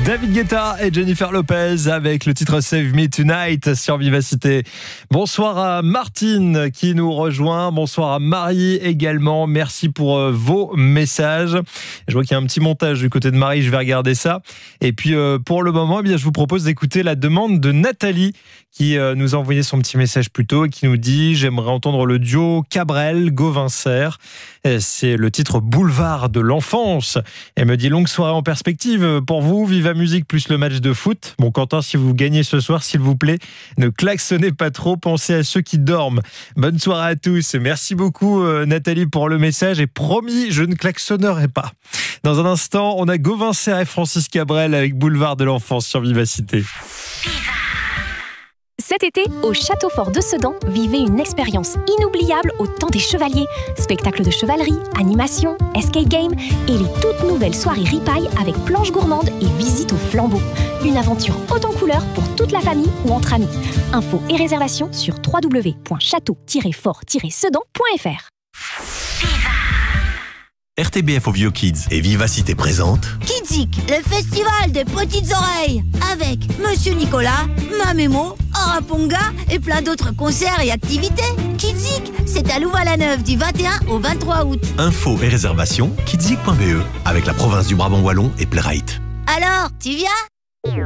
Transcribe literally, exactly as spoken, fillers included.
David Guetta et Jennifer Lopez avec le titre Save Me Tonight sur Vivacité. Bonsoir à Martine qui nous rejoint. Bonsoir à Marie également. Merci pour euh, vos messages. Je vois qu'il y a un petit montage du côté de Marie. Je vais regarder ça. Et puis euh, pour le moment, eh bien, je vous propose d'écouter la demande de Nathalie qui euh, nous a envoyé son petit message plus tôt et qui nous dit « J'aimerais entendre le duo Cabrel-Gauvincer ». C'est le titre Boulevard de l'enfance. Elle me dit « Longue soirée en perspective pour vous, Viva Musique plus le match de foot. Bon, Quentin, si vous gagnez ce soir, s'il vous plaît, ne klaxonnez pas trop, pensez à ceux qui dorment. Bonne soirée à tous. Merci beaucoup, Nathalie, pour le message. Et promis, je ne klaxonnerai pas. Dans un instant, on a Gauvincer et Francis Cabrel avec Boulevard de l'enfance sur Vivacité. Cet été, au Château Fort de Sedan, vivez une expérience inoubliable au temps des chevaliers. Spectacles de chevalerie, animation, escape game et les toutes nouvelles soirées ripailles avec planches gourmandes et visite au flambeau. Une aventure haute en couleurs pour toute la famille ou entre amis. Infos et réservations sur w w w point château tiret fort tiret sedan point f r. R T B F au Vieux Kids et Vivacité présente Kidzik, le festival des petites oreilles, avec Monsieur Nicolas, Mamémo, Araponga et plein d'autres concerts et activités. Kidzik, c'est à Louvain-la-Neuve du vingt et un au vingt-trois août. Infos et réservations kidzik point b e avec la province du Brabant Wallon et Playrite. Alors, tu viens ?